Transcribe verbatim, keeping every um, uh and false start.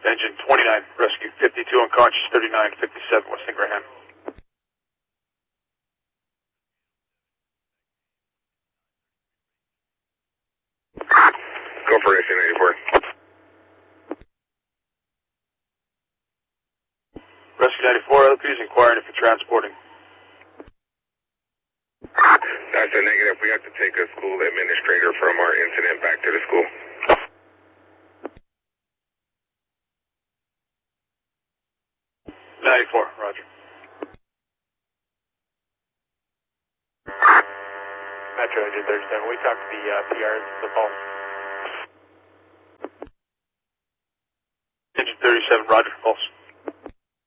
Engine twenty-nine, rescue fifty-two unconscious, thirty-nine fifty-seven, Weston Graham. Go for rescue ninety-four. Rescue ninety-four, L P is inquiring if you're transporting. That's a negative. We have to take a school administrator from our incident back to the school. ninety-four, roger. Metro Engine thirty-seven, we talked to the uh, P Rs, the pulse. Engine thirty-seven, roger, pulse.